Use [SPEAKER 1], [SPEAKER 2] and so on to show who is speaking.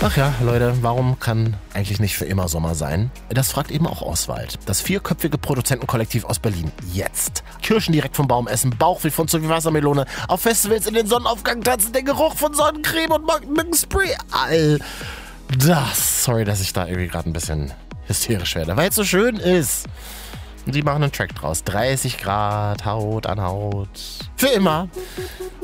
[SPEAKER 1] Ach ja, Leute, warum kann eigentlich nicht für immer Sommer sein? Das fragt eben auch Oswald. Das 4-köpfige Produzentenkollektiv aus Berlin. Jetzt. Kirschen direkt vom Baum essen, Bauchweh von zu wie Wassermelone, auf Festivals in den Sonnenaufgang tanzen, der Geruch von Sonnencreme und Mückenspray. All das. Sorry, dass ich da irgendwie gerade ein bisschen hysterisch werde, weil es so schön ist. Und die machen einen Track draus. 30 Grad, Haut an Haut. Für immer.